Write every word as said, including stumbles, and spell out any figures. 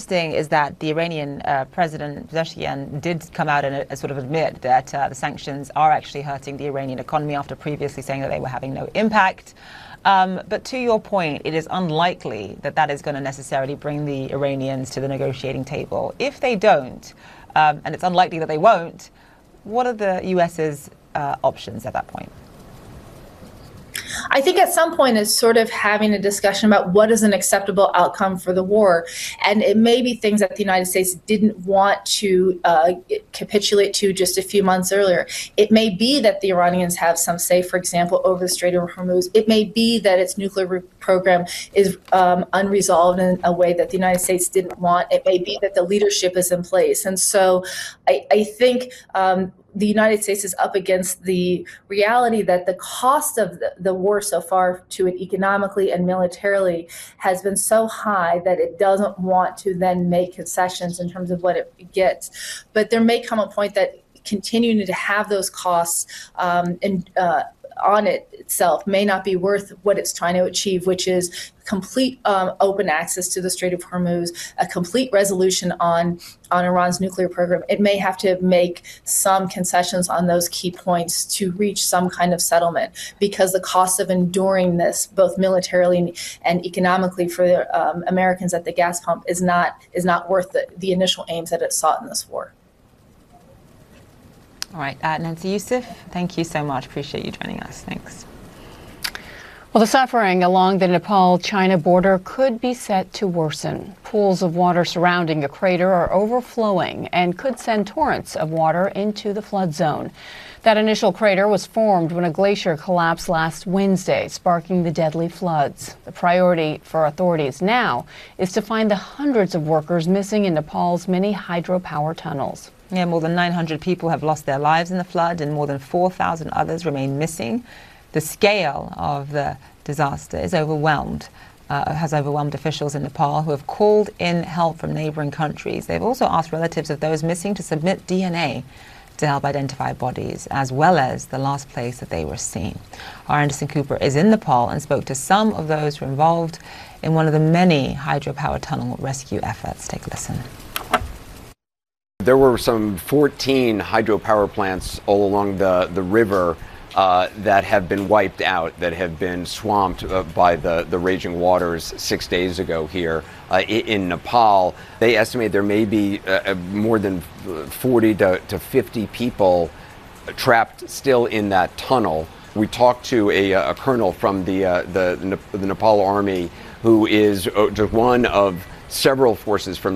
interesting is that the Iranian uh, President Pezeshkian did come out and uh, sort of admit that uh, the sanctions are actually hurting the Iranian economy after previously saying that they were having no impact. Um, but to your point, it is unlikely that that is going to necessarily bring the Iranians to the negotiating table. If they don't, um, and it's unlikely that they won't, what are the U S's uh, options at that point? I think at some point it's sort of having a discussion about what is an acceptable outcome for the war. And it may be things that the United States didn't want to uh, capitulate to just a few months earlier. It may be that the Iranians have some say, for example, over the Strait of Hormuz. It may be that its nuclear program is um, unresolved in a way that the United States didn't want. It may be that the leadership is in place. And so I, I think um, the United States is up against the reality that the cost of the, the war so far to it economically and militarily has been so high that it doesn't want to then make concessions in terms of what it gets. But there may come a point that continuing to have those costs um, and uh, on it itself may not be worth what it's trying to achieve, which is complete um, open access to the Strait of Hormuz, a complete resolution on, on Iran's nuclear program. It may have to make some concessions on those key points to reach some kind of settlement, because the cost of enduring this, both militarily and economically for the, um, Americans at the gas pump, is not is not worth the, the initial aims that it sought in this war. All right, uh, Nancy Youssef, thank you so much. Appreciate you joining us. Thanks. Well, the suffering along the Nepal-China border could be set to worsen. Pools of water surrounding a crater are overflowing and could send torrents of water into the flood zone. That initial crater was formed when a glacier collapsed last Wednesday, sparking the deadly floods. The priority for authorities now is to find the hundreds of workers missing in Nepal's many hydropower tunnels. Yeah, more than nine hundred people have lost their lives in the flood and more than four thousand others remain missing. The scale of the disaster is overwhelmed, uh, has overwhelmed officials in Nepal who have called in help from neighboring countries. They've also asked relatives of those missing to submit D N A to help identify bodies, as well as the last place that they were seen. Our Anderson Cooper is in Nepal and spoke to some of those who are involved in one of the many hydropower tunnel rescue efforts. Take a listen. There were some fourteen hydropower plants all along the, the river uh, that have been wiped out, that have been swamped uh, by the, the raging waters six days ago here uh, in, in Nepal. They estimate there may be uh, more than forty to fifty people trapped still in that tunnel. We talked to a, a colonel from the, uh, the, the Nepal Army, who is just one of several forces from